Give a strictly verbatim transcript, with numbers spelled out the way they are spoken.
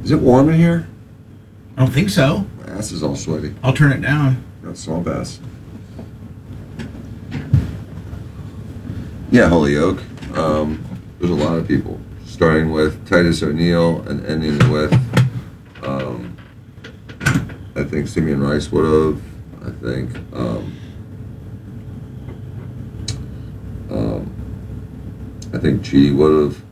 Is it warm in here? I don't think so. My ass is all sweaty. I'll turn it down. Got small bass. Yeah, Holyoke. Um, there's a lot of people, starting with Titus O'Neil and ending with, um, I think Simeon Rice would have. I think. Um, um, I think G would have.